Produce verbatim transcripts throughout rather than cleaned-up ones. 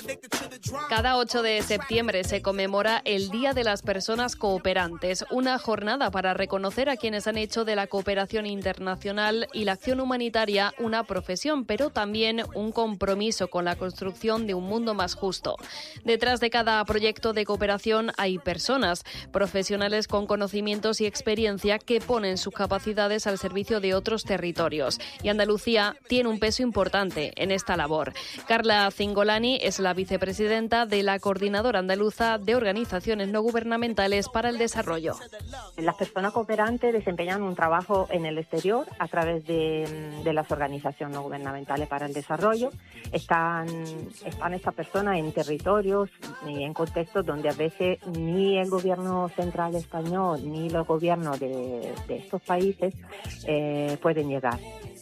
Cada ocho de septiembre se conmemora el Día de las Personas Cooperantes, una jornada para reconocer a quienes han hecho de la cooperación internacional y la acción humanitaria una profesión, pero también un compromiso con la construcción de un mundo más justo. Detrás de cada proyecto de cooperación hay personas, profesionales con conocimientos y experiencia que ponen sus capacidades al servicio de otros territorios. Y Andalucía tiene un peso importante en esta labor. Carla Cingolani es la vicepresidenta de la Coordinadora Andaluza de Organizaciones No Gubernamentales para el Desarrollo. Las personas cooperantes desempeñan un trabajo en el exterior a través de, de las organizaciones no gubernamentales para el desarrollo. Están, están estas personas en territorios y en contextos donde a veces ni el gobierno central español ni los gobiernos de, de estos países eh, pueden llegar.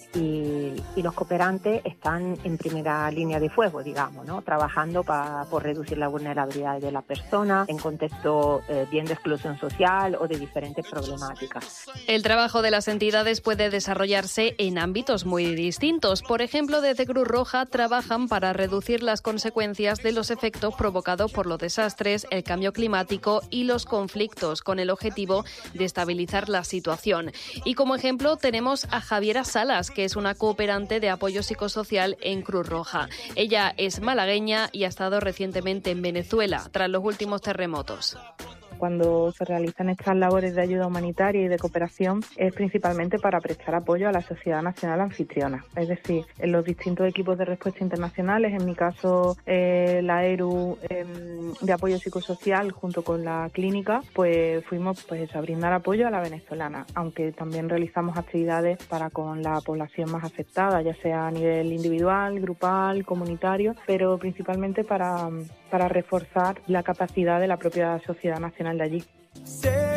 Y, y los cooperantes están en primera línea de fuego, digamos, ¿no? Trabajando para por reducir la vulnerabilidad de la persona en contexto eh, bien de exclusión social o de diferentes problemáticas. El trabajo de las entidades puede desarrollarse en ámbitos muy distintos. Por ejemplo, desde Cruz Roja trabajan para reducir las consecuencias de los efectos provocados por los desastres, el cambio climático y los conflictos, con el objetivo de estabilizar la situación. Y como ejemplo tenemos a Javiera Salas, que es una cooperante de apoyo psicosocial en Cruz Roja. Ella es malagueña y ha estado recientemente en Venezuela tras los últimos terremotos. Cuando se realizan estas labores de ayuda humanitaria y de cooperación es principalmente para prestar apoyo a la sociedad nacional anfitriona. Es decir, en los distintos equipos de respuesta internacionales, en mi caso eh, la E R U eh, de apoyo psicosocial junto con la clínica, pues fuimos pues a brindar apoyo a la venezolana, aunque también realizamos actividades para con la población más afectada, ya sea a nivel individual, grupal, comunitario, pero principalmente para, para reforzar la capacidad de la propia sociedad nacional de allí.